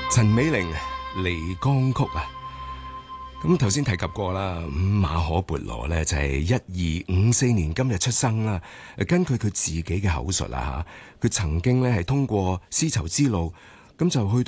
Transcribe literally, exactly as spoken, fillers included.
陳美齡《漓江曲》啊，咁頭先提及過啦。咁馬可孛羅咧就係一二五四年今日出生啦。根據佢自己嘅口述啊，吓佢曾經咧係通過絲綢之路，咁就去到